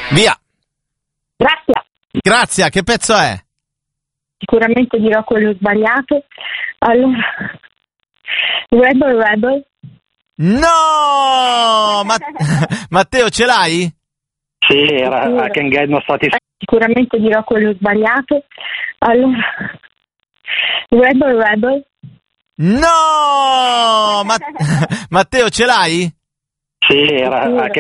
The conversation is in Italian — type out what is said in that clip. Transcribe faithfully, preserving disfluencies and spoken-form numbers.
Via. Grazie. Grazie, che pezzo è? Sicuramente dirò quello sbagliato. Allora, Rebel Rebel. No! Ma... Matteo, ce l'hai? Sì, era I Can Get No Satisfaction. Sicuramente dirò quello sbagliato. Allora, Rebel Rebel. No! Ma... Matteo, ce l'hai? Sì, era I Can